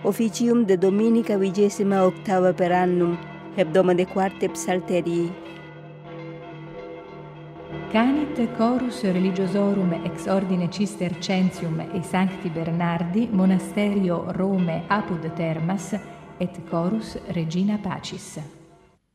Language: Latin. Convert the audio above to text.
officium de Dominica 28 per annum, hebdoma de quarte psalterii. Canit chorus religiosorum ex ordine Cistercensium e Sancti Bernardi, monasterio Rome apud Termas, et chorus Regina Pacis.